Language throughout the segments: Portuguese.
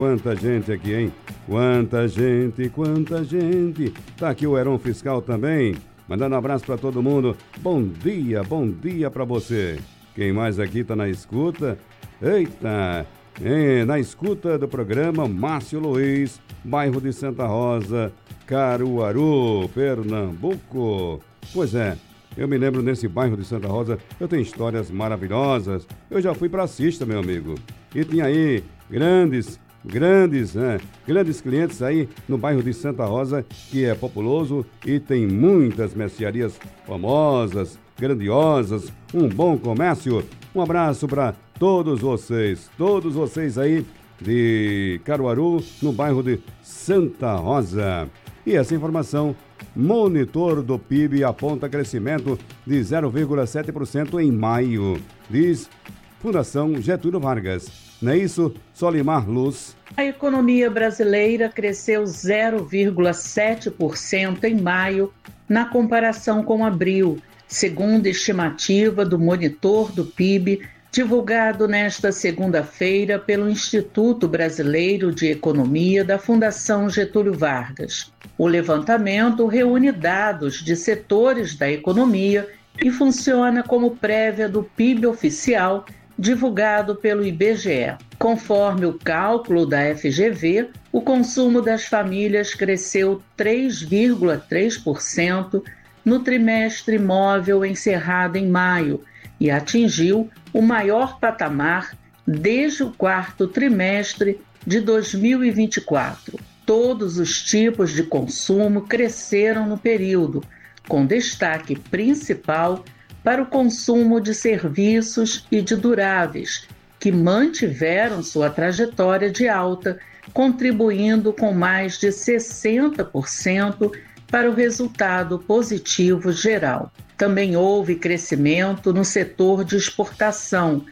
Quanta gente aqui, hein? Quanta gente, quanta gente. Tá aqui o Heron Fiscal também, mandando um abraço pra todo mundo. Bom dia pra você. Quem mais aqui tá na escuta? Eita, na escuta do programa Márcio Luiz, bairro de Santa Rosa, Caruaru, Pernambuco. Pois é, eu me lembro nesse bairro de Santa Rosa, eu tenho histórias maravilhosas. Eu já fui praçista, meu amigo, e tinha aí grandes clientes aí no bairro de Santa Rosa, que é populoso e tem muitas mercearias famosas, grandiosas, um bom comércio. Um abraço para todos vocês aí de Caruaru, no bairro de Santa Rosa. E essa informação, monitor do PIB aponta crescimento de 0,7% em maio, diz Fundação Getúlio Vargas. Não é isso, Solimar Luz? A economia brasileira cresceu 0,7% em maio, na comparação com abril, segundo estimativa do monitor do PIB, divulgado nesta segunda-feira pelo Instituto Brasileiro de Economia da Fundação Getúlio Vargas. O levantamento reúne dados de setores da economia e funciona como prévia do PIB oficial, divulgado pelo IBGE. Conforme o cálculo da FGV, o consumo das famílias cresceu 3,3% no trimestre móvel encerrado em maio e atingiu o maior patamar desde o quarto trimestre de 2024. Todos os tipos de consumo cresceram no período, com destaque principal para o consumo de serviços e de duráveis, que mantiveram sua trajetória de alta, contribuindo com mais de 60% para o resultado positivo geral. Também houve crescimento no setor de exportação,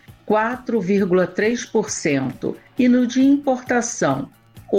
4,3%, e no de importação,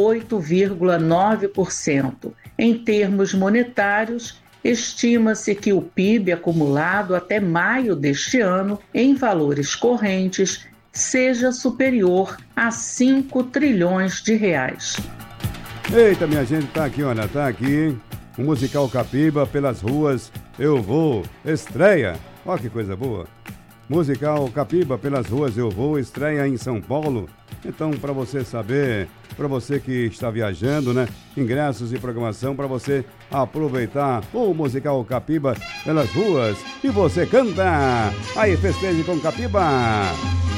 8,9%. Em termos monetários, estima-se que o PIB acumulado até maio deste ano, em valores correntes, seja superior a 5 trilhões de reais. Eita, minha gente, tá aqui, o musical Capiba, Pelas Ruas Eu Vou, estreia. Olha que coisa boa. Musical Capiba, Pelas Ruas Eu Vou, estreia em São Paulo. Então, para você saber, para você que está viajando, né? Ingressos e programação para você aproveitar o musical Capiba Pelas Ruas. E você canta! Aí, festeje com Capiba!